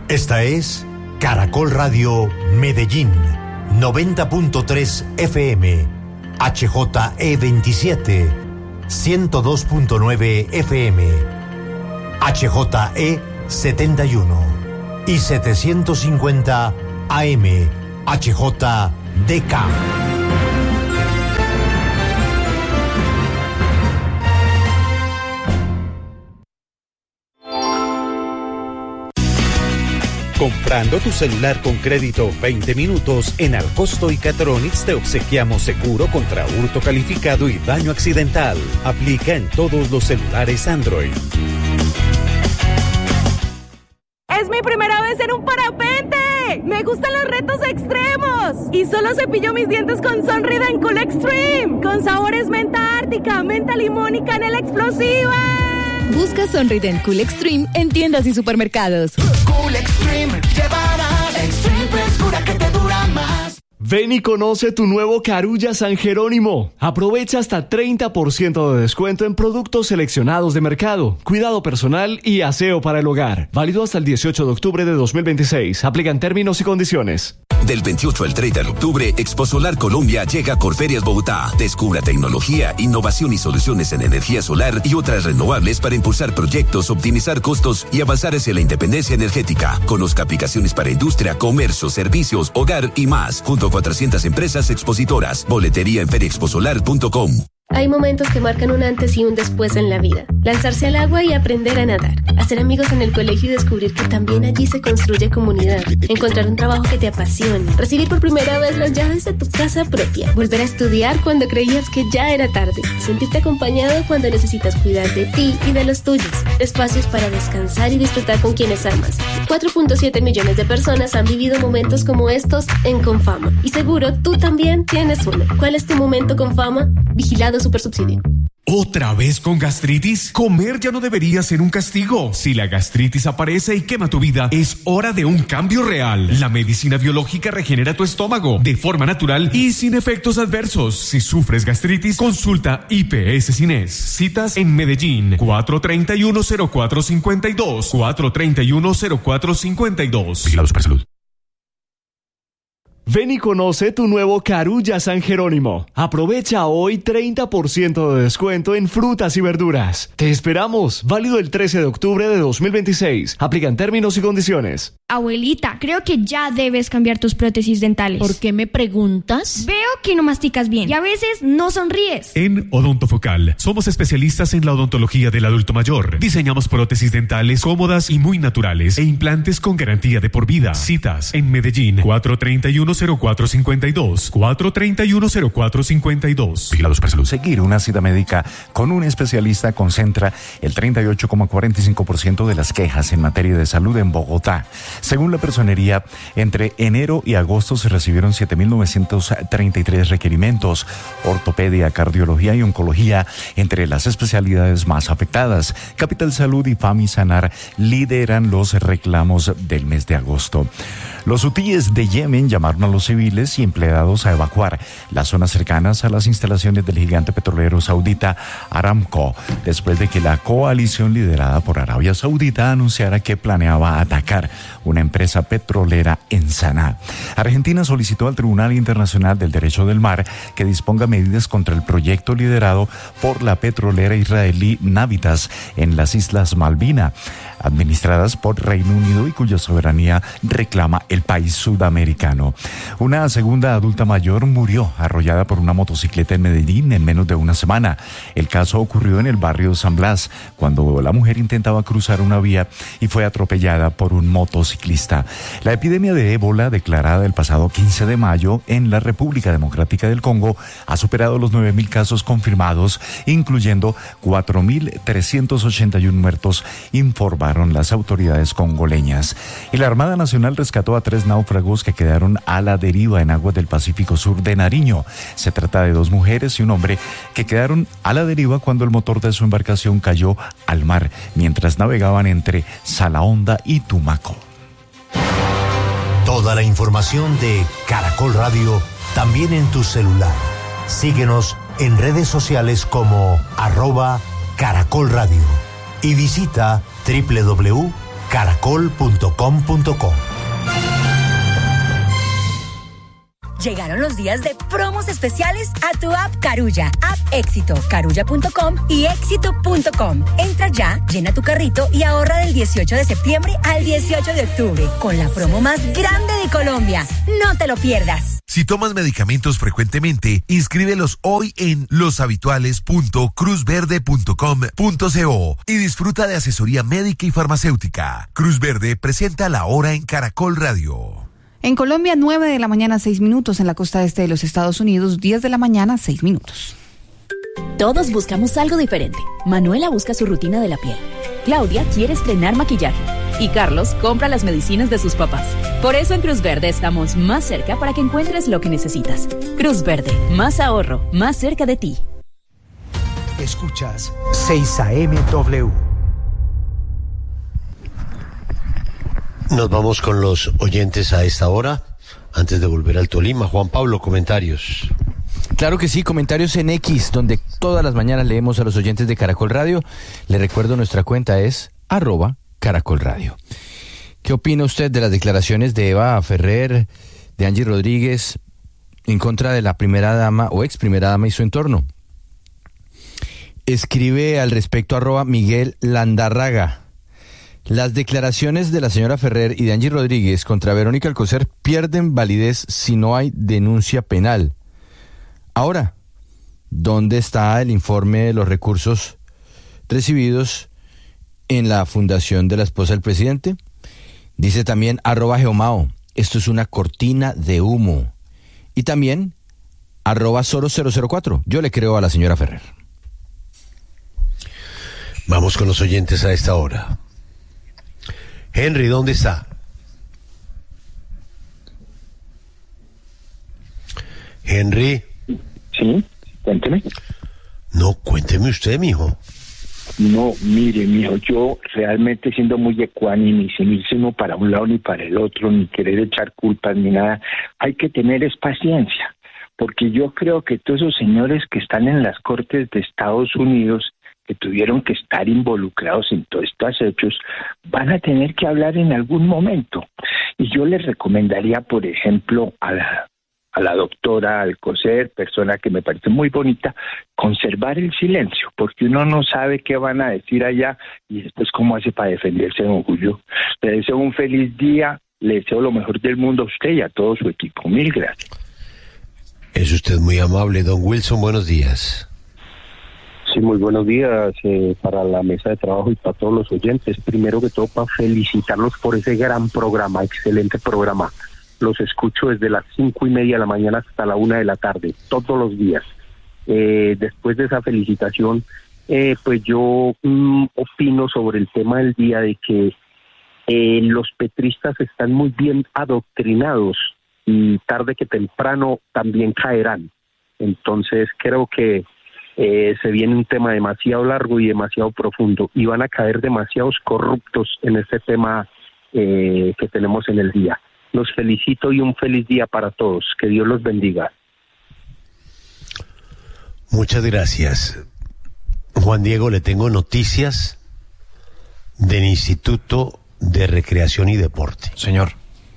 Esta es Caracol Radio Medellín, 90.3 FM, HJE27, 102.9 FM, HJE71 y 750 AM, HJDK. Comprando tu celular con crédito 20 minutos, en Alcosto y Catronics te obsequiamos seguro contra hurto calificado y daño accidental. Aplica en todos los celulares Android. ¡Es mi primera vez en un parapente! ¡Me gustan los retos extremos! Y solo cepillo mis dientes con Sonriden Cool Extreme, con sabores menta ártica, menta limón y canela explosiva. Busca Sonriden Cool Extreme en tiendas y supermercados. Cool Extreme, llevarás Extreme frescura que te dura más. Ven y conoce tu nuevo Carulla San Jerónimo. Aprovecha hasta 30% de descuento en productos seleccionados de mercado, cuidado personal y aseo para el hogar. Válido hasta el 18 de octubre de 2026. Aplican términos y condiciones. Del 28 al 30 de octubre, Expo Solar Colombia llega a Corferias Bogotá. Descubra tecnología, innovación y soluciones en energía solar y otras renovables para impulsar proyectos, optimizar costos y avanzar hacia la independencia energética. Conozca aplicaciones para industria, comercio, servicios, hogar y más, junto a 400 empresas expositoras. Boletería en feriaexposolar.com. Hay momentos que marcan un antes y un después en la vida. Lanzarse al agua y aprender a nadar. Hacer amigos en el colegio y descubrir que también allí se construye comunidad. Encontrar un trabajo que te apasione. Recibir por primera vez las llaves de tu casa propia. Volver a estudiar cuando creías que ya era tarde. Sentirte acompañado cuando necesitas cuidar de ti y de los tuyos. Espacios para descansar y disfrutar con quienes amas. 4.7 millones de personas han vivido momentos como estos en Confama. Y seguro tú también tienes uno. ¿Cuál es tu momento Confama? Vigilado Supersubsidio. ¿Otra vez con gastritis? Comer ya no debería ser un castigo. Si la gastritis aparece y quema tu vida, es hora de un cambio real. La medicina biológica regenera tu estómago de forma natural y sin efectos adversos. Si sufres gastritis, consulta IPS Cines. Citas en Medellín, 431-0452, 431-0452. Vigilado Supersalud. Ven y conoce tu nuevo Carulla San Jerónimo. Aprovecha hoy 30% de descuento en frutas y verduras. Te esperamos. Válido el 13 de octubre de 2026. Aplican términos y condiciones. Abuelita, creo que ya debes cambiar tus prótesis dentales. ¿Por qué me preguntas? Veo que no masticas bien y a veces no sonríes. En Odontofocal somos especialistas en la odontología del adulto mayor. Diseñamos prótesis dentales cómodas y muy naturales e implantes con garantía de por vida. Citas en Medellín, 431-0452, 431-0452. Vigilado Supersalud. Seguir una cita médica con un especialista concentra el 38,45% de las quejas en materia de salud en Bogotá. Según la personería, entre enero y agosto se recibieron 7.933 requerimientos. Ortopedia, cardiología y oncología entre las especialidades más afectadas. Capital Salud y Famisanar lideran los reclamos del mes de agosto. Los hutíes de Yemen llamaron a los civiles y empleados a evacuar las zonas cercanas a las instalaciones del gigante petrolero saudita Aramco, después de que la coalición liderada por Arabia Saudita anunciara que planeaba atacar una empresa petrolera en Saná. Argentina solicitó al Tribunal Internacional del Derecho del Mar que disponga medidas contra el proyecto liderado por la petrolera israelí Navitas en las Islas Malvinas, administradas por Reino Unido y cuya soberanía reclama el país sudamericano. Una segunda adulta mayor murió arrollada por una motocicleta en Medellín en menos de una semana. El caso ocurrió en el barrio San Blas, cuando la mujer intentaba cruzar una vía y fue atropellada por un motociclista. La epidemia de ébola, declarada el pasado 15 de mayo en la República Democrática del Congo, ha superado los 9.000 casos confirmados, incluyendo 4.381 muertos, informaron las autoridades congoleñas. Y la Armada Nacional rescató a 3 náufragos que quedaron a la deriva en aguas del Pacífico Sur de Nariño. Se trata de 2 mujeres y un hombre que quedaron a la deriva cuando el motor de su embarcación cayó al mar mientras navegaban entre Salahonda y Tumaco. Toda la información de Caracol Radio también en tu celular. Síguenos en redes sociales como @Caracol Radio y visita caracol.com.co. Llegaron los días de promos especiales a tu app Carulla, app Éxito, carulla.com y éxito.com. Entra ya, llena tu carrito y ahorra del 18 de septiembre al 18 de octubre con la promo más grande de Colombia. No te lo pierdas. Si tomas medicamentos frecuentemente, inscríbelos hoy en loshabituales.cruzverde.com.co y disfruta de asesoría médica y farmacéutica. Cruz Verde presenta La Hora en Caracol Radio. En Colombia, 9 de la mañana, 6 minutos. En la costa este de los Estados Unidos, 10 de la mañana, 6 minutos. Todos buscamos algo diferente. Manuela busca su rutina de la piel. Claudia quiere estrenar maquillaje. Y Carlos compra las medicinas de sus papás. Por eso en Cruz Verde estamos más cerca para que encuentres lo que necesitas. Cruz Verde, más ahorro, más cerca de ti. Escuchas 6AMW. Nos vamos con los oyentes a esta hora, antes de volver al Tolima. Juan Pablo, comentarios. Claro que sí, comentarios en X, donde todas las mañanas leemos a los oyentes de Caracol Radio. Le recuerdo, nuestra cuenta es @Caracol Radio. ¿Qué opina usted de las declaraciones de Eva Ferrer, de Angie Rodríguez, en contra de la primera dama o ex primera dama y su entorno? Escribe al respecto @Miguel Landarraga. Las declaraciones de la señora Ferrer y de Angie Rodríguez contra Verónica Alcocer pierden validez si no hay denuncia penal. Ahora, ¿dónde está el informe de los recursos recibidos en la fundación de la esposa del presidente? Dice también @Geomao, esto es una cortina de humo. Y también @Soro004, yo le creo a la señora Ferrer. Vamos con los oyentes a esta hora. Henry, ¿dónde está? Henry. Sí, cuénteme. No, cuénteme usted, mijo. No, mire, mijo, yo realmente siendo muy ecuánime y sin irse uno para un lado ni para el otro, ni querer echar culpas ni nada, hay que tener es paciencia, porque yo creo que todos esos señores que están en las cortes de Estados Unidos, que tuvieron que estar involucrados en todos estos hechos, van a tener que hablar en algún momento. Y yo les recomendaría, por ejemplo, a la doctora Alcocer, persona que me parece muy bonita, conservar el silencio, porque uno no sabe qué van a decir allá y después cómo hace para defenderse, don Julio. Le deseo un feliz día, le deseo lo mejor del mundo a usted y a todo su equipo. Mil gracias. Es usted muy amable, don Wilson, buenos días. Sí, muy buenos días para la mesa de trabajo y para todos los oyentes. Primero que todo, para felicitarlos por ese gran programa, excelente programa. Los escucho desde las 5:30 de la mañana hasta la 1 de la tarde, todos los días. Después de esa felicitación, pues yo opino sobre el tema del día de que los petristas están muy bien adoctrinados y tarde que temprano también caerán. Entonces creo que se viene un tema demasiado largo y demasiado profundo y van a caer demasiados corruptos en este tema que tenemos en el día. Los felicito y un feliz día para todos. Que Dios los bendiga. Muchas gracias. Juan Diego, le tengo noticias del Instituto de Recreación y Deporte. Señor.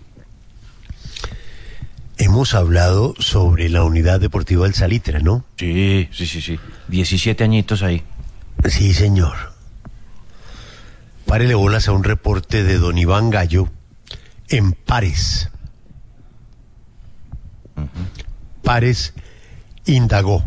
Hemos hablado sobre la unidad deportiva del Salitre, ¿no? Sí. 17 añitos ahí. Sí, señor. Párele bolas a un reporte de don Iván Gallo en Pares. Pares indagó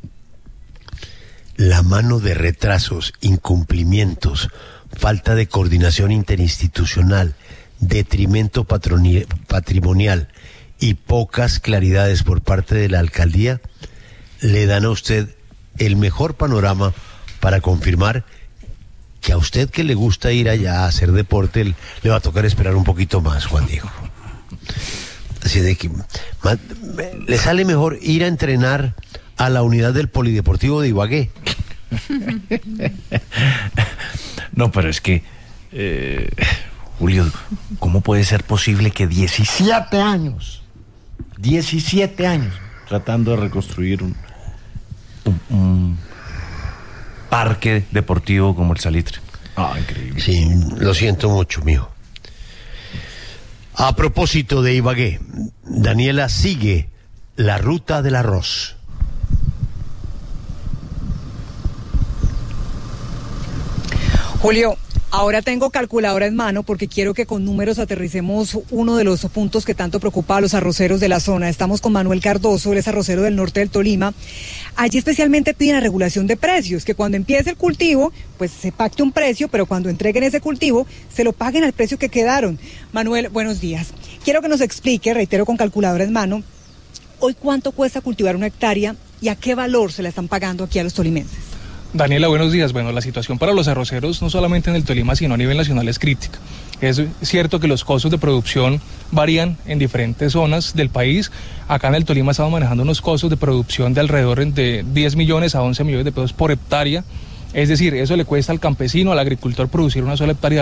la mano de retrasos, incumplimientos, falta de coordinación interinstitucional, detrimento patrimonial y pocas claridades por parte de la alcaldía le dan a usted el mejor panorama para confirmar que a usted que le gusta ir allá a hacer deporte le va a tocar esperar un poquito más, Juan Diego. Así de que le sale mejor ir a entrenar a la unidad del Polideportivo de Ibagué. No, pero es que Julio, ¿cómo puede ser posible que 17 años tratando de reconstruir un parque deportivo como el Salitre? Increíble. Sí, lo siento mucho, mijo. A propósito de Ibagué, Daniela sigue la ruta del arroz. Julio, ahora tengo calculadora en mano porque quiero que con números aterricemos uno de los puntos que tanto preocupa a los arroceros de la zona. Estamos con Manuel Cardoso, él es arrocero del norte del Tolima. Allí especialmente piden la regulación de precios, que cuando empiece el cultivo, pues se pacte un precio, pero cuando entreguen ese cultivo, se lo paguen al precio que quedaron. Manuel, buenos días. Quiero que nos explique, reitero con calculadora en mano, hoy cuánto cuesta cultivar una hectárea y a qué valor se la están pagando aquí a los tolimenses. Daniela, buenos días. Bueno, la situación para los arroceros, no solamente en el Tolima, sino a nivel nacional, es crítica. Es cierto que los costos de producción varían en diferentes zonas del país. Acá en el Tolima estamos manejando unos costos de producción de alrededor de 10 millones a 11 millones de pesos por hectárea. Es decir, eso le cuesta al campesino, al agricultor, producir una sola hectárea